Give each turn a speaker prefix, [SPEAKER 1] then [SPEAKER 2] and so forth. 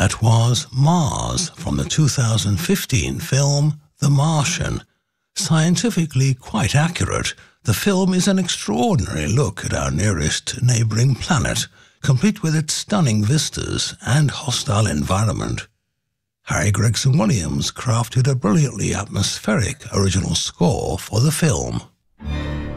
[SPEAKER 1] That was Mars from the 2015 film The Martian. Scientifically quite accurate, the film is an extraordinary look at our nearest neighbouring planet, complete with its stunning vistas and hostile environment. Harry Gregson Williams crafted a brilliantly atmospheric original score for the film.